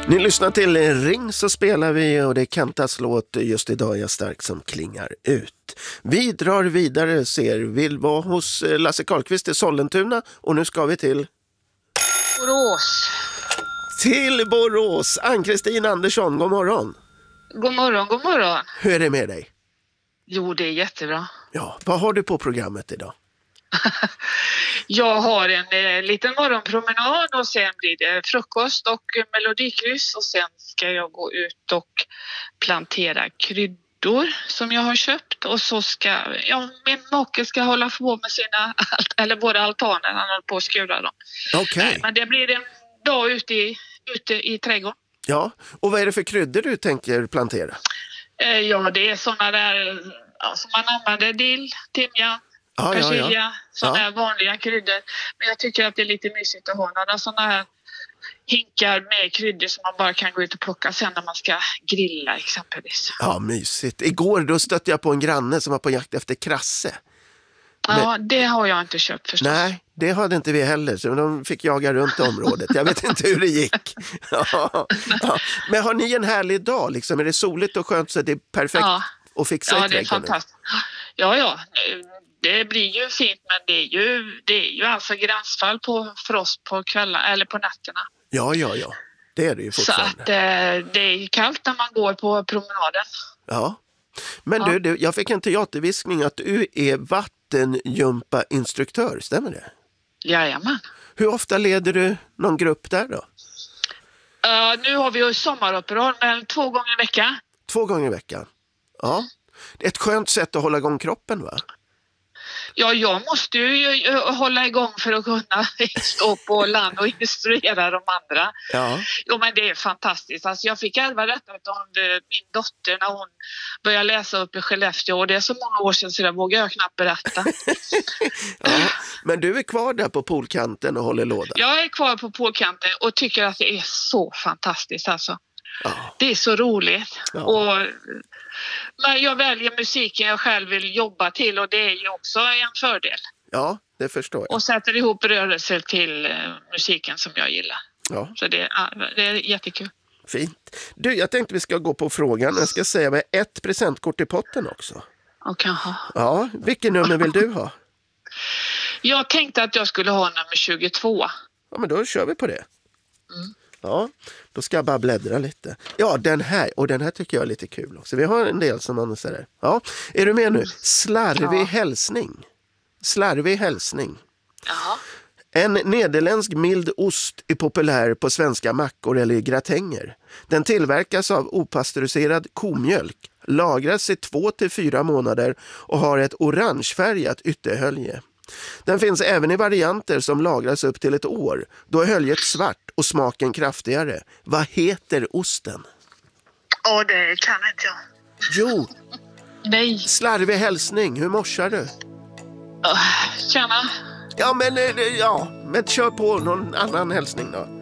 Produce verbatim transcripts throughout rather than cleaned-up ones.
Ni lyssnar till Ring så spelar vi och det är Kentas låt Just idag är jag stark som klingar ut. Vi drar vidare, ser vill vara hos Lasse Karlqvist i Sollentuna och nu ska vi till Borås. Till Borås. Ann-Kristin Andersson, god morgon. God morgon, god morgon. Hur är det med dig? Jo, det är jättebra. Ja, vad har du på programmet idag? Jag har en eh, liten morgonpromenad och sen blir det frukost och melodikryss och sen ska jag gå ut och plantera kryddor som jag har köpt och så ska, ja, min make ska hålla på med sina, eller både altaner, han håller på att skura dem. Okej. Okay. Men det blir en dag ute i, ute i trädgården. Ja, och vad är det för kryddor du tänker plantera? Eh, ja, det är sådana där ja, som man använder, dill, timjan. Ja, persilja, ja, ja. sådana Ja. här vanliga kryddor. Men jag tycker att det är lite mysigt att ha några sådana här hinkar med kryddor som man bara kan gå ut och plocka sen när man ska grilla exempelvis. Ja, mysigt. Igår då stötte jag på en granne som var på jakt efter krasse. Ja, det har jag inte köpt förstås. Nej, det hade inte vi heller. Så de fick jaga runt i området. Jag vet inte hur det gick. Ja, ja. Men har ni en härlig dag? Liksom? Är det soligt och skönt så det är perfekt Ja. att fixa Ja, i det är trädgården? fantastiskt. Ja, ja. Det blir ju fint men det är ju, det är ju alltså gränsfall på frost på kvällarna eller på nätterna. Ja, ja, ja. Det är det ju Så fortfarande. att eh, det är kallt när man går på promenaden. Ja. Men Ja. du, du, jag fick en teaterviskning att du är vattenjumpa-instruktör, stämmer det? Jajamän. Hur ofta leder du någon grupp där då? Uh, nu har vi ju sommaruppehåll men två gånger i veckan. Två gånger i veckan? Ja. Det är ett skönt sätt att hålla igång kroppen, va? Ja, jag måste ju hålla igång för att kunna stå på land och instruera de andra. Ja. Jo, men det är fantastiskt. Alltså, jag fick ärva detta av min dotter när hon började läsa upp i Skellefteå. Och det är så många år sedan så det vågar jag knappt berätta. Ja. Men du är kvar där på poolkanten och håller låda? Jag är kvar på poolkanten och tycker att det är så fantastiskt. Alltså. Ja. Det är så roligt. Ja. Och, men jag väljer musiken jag själv vill jobba till och det är ju också en fördel. Ja, det förstår jag. Och sätter ihop rörelser till uh, musiken som jag gillar. Ja. Så det, uh, det är jättekul. Fint. Du, jag tänkte vi ska gå på frågan. Jag ska säga med ett presentkort i potten också. Och kanske. Ja, vilken nummer vill du ha? Jag tänkte att jag skulle ha nummer tjugotvå. Ja, men då kör vi på det. Mm. Ja, då ska jag bara bläddra lite. Ja, den här. Och den här tycker jag är lite kul också. Vi har en del som man säger. Ja, är du med nu? Slarvig Ja. hälsning. Slarvig hälsning. Jaha. En nederländsk mild ost är populär på svenska mackor eller i gratänger. Den tillverkas av opastöriserad komjölk, lagras i två till fyra månader och har ett orangefärgat ytterhölje. Den finns även i varianter som lagras upp till ett år. Då är höljet svart och smaken kraftigare. Vad heter osten? Åh, det kan inte jag. Jo, Nej. slarvig hälsning. Hur morsar du? Uh, tjena. Ja, men, eh, ja, men kör på någon annan hälsning då.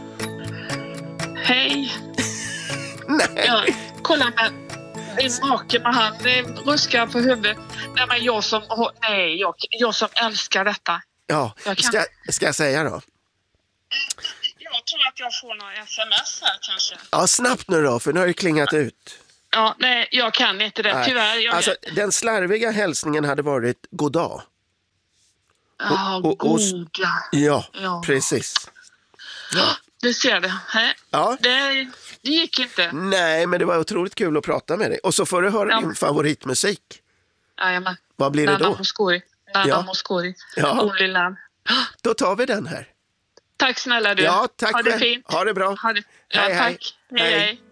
Hej. Nej. Ja, kolla med min make med han eh, ruskar på huvudet. Nej, men jag som, nej, jag, jag som älskar detta. Ja, Jag kan- ska, ska jag säga då? Jag tror att jag får några sms här kanske. Ja, snabbt nu då, för nu har det klingat ut. Ja, nej, jag kan inte det. Nej. Tyvärr. Jag, Alltså, den slarviga hälsningen hade varit god dag. ja, och- och- goda. Ja, Ja. precis. Ja. Du ser det. Hej. Ja. Det, det gick inte. Nej, men det var otroligt kul att prata med dig. Och så får du höra Ja. din favoritmusik. Jajamän. Vad blir det Nana då? Mouskouri. Nana Ja. Mouskouri. Ja. Only Love. Då tar vi den här. Tack snälla du. Ja, tack Ha det själv. fint. Ha det bra. Ha det. Ja, Hej, hej. tack. Hej, Hej. hej.